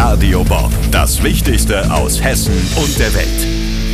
Radio Bob. Das Wichtigste aus Hessen und der Welt.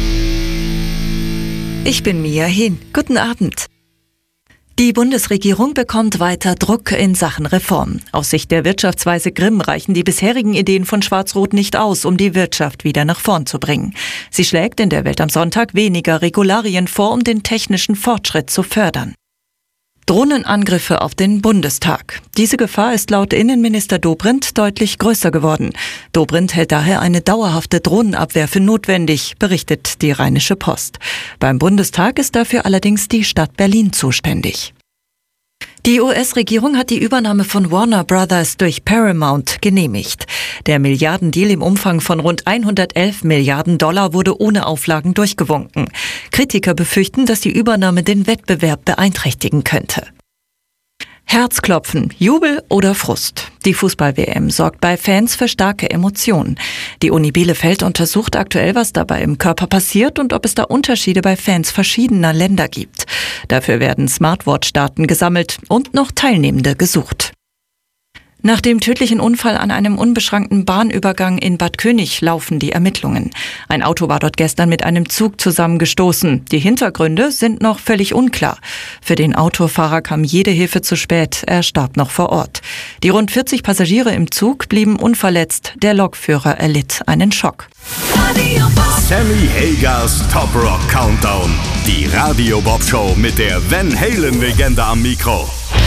Ich bin Mia Hin. Guten Abend. Die Bundesregierung bekommt weiter Druck in Sachen Reform. Aus Sicht der Wirtschaftsweise Grimm reichen die bisherigen Ideen von Schwarz-Rot nicht aus, um die Wirtschaft wieder nach vorn zu bringen. Sie schlägt in der Welt am Sonntag weniger Regularien vor, um den technischen Fortschritt zu fördern. Drohnenangriffe auf den Bundestag. Diese Gefahr ist laut Innenminister Dobrindt deutlich größer geworden. Dobrindt hält daher eine dauerhafte Drohnenabwehr für notwendig, berichtet die Rheinische Post. Beim Bundestag ist dafür allerdings die Stadt Berlin zuständig. Die US-Regierung hat die Übernahme von Warner Brothers durch Paramount genehmigt. Der Milliardendeal im Umfang von rund 111 Milliarden Dollar wurde ohne Auflagen durchgewunken. Kritiker befürchten, dass die Übernahme den Wettbewerb beeinträchtigen könnte. Herzklopfen, Jubel oder Frust. Die Fußball-WM sorgt bei Fans für starke Emotionen. Die Uni Bielefeld untersucht aktuell, was dabei im Körper passiert und ob es da Unterschiede bei Fans verschiedener Länder gibt. Dafür werden Smartwatch-Daten gesammelt und noch Teilnehmende gesucht. Nach dem tödlichen Unfall an einem unbeschrankten Bahnübergang in Bad König laufen die Ermittlungen. Ein Auto war dort gestern mit einem Zug zusammengestoßen. Die Hintergründe sind noch völlig unklar. Für den Autofahrer kam jede Hilfe zu spät. Er starb noch vor Ort. Die rund 40 Passagiere im Zug blieben unverletzt. Der Lokführer erlitt einen Schock. Sammy Hagers Top Rock Countdown. Die Radio Bob Show mit der Van Halen-Legende am Mikro.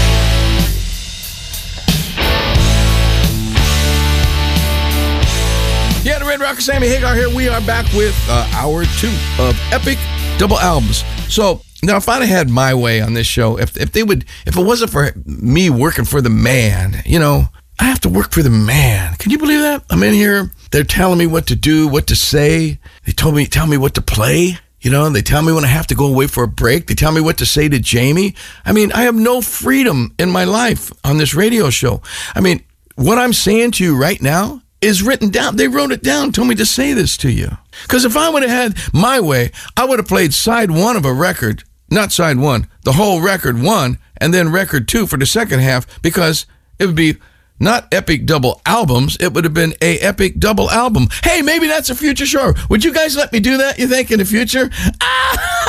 Yeah, the Red Rocker, Sammy Hagar here. We are back with hour 2 of epic double albums. So now, if I'd have had my way on this show, if it wasn't for me working for the man, you know, I have to work for the man. Can you believe that? I'm in here. They're telling me what to do, what to say. They tell me what to play. You know, they tell me when I have to go away for a break. They tell me what to say to Jamie. I mean, I have no freedom in my life on this radio show. I mean, what I'm saying to you right now is written down. They wrote it down, told me to say this to you. Because if I would have had my way, I would have played side 1 of a record, not side 1, the whole record 1, and then record 2 for the second half, because it would be not epic double albums, it would have been a epic double album. Hey, maybe that's a future show. Would you guys let me do that, you think, in the future?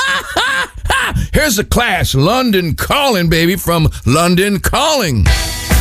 Here's the Clash, London Calling, baby, from London Calling.